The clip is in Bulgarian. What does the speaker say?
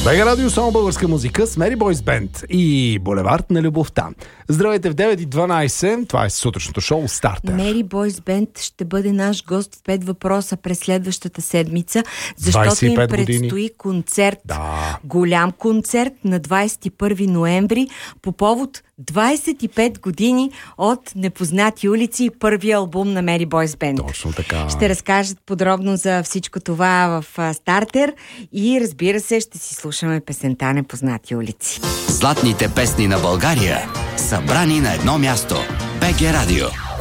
БГ Радио, само българска музика с Мери Бойс Бенд и Булевард на любовта. Здравейте в 9:12, това е сутрешното шоу Стартер. Мери Бойс Бенд ще бъде наш гост в 5 въпроса през следващата седмица, защото им предстои концерт. Да. Голям концерт на 21 ноември по повод 25 години от Непознати улици и първия албум на Мери Бойс Бенд. Точно така. Ще разкажат подробно за всичко това в Стартер и разбира се, ще си слушаме песента Непознати улици. Златните песни на България, събрани на едно място. БГ Радио.